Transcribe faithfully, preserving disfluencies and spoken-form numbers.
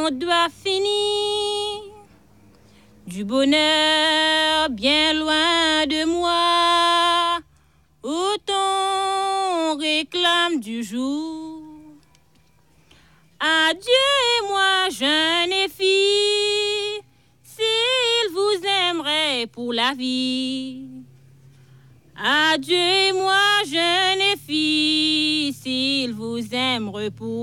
monde doit finir, du bonheur bien loin de moi, autant réclame du jour. Adieu et moi, jeune et fille, s'il vous aimerait pour la vie. Adieu et moi, jeune et fille, s'il vous aimerait pour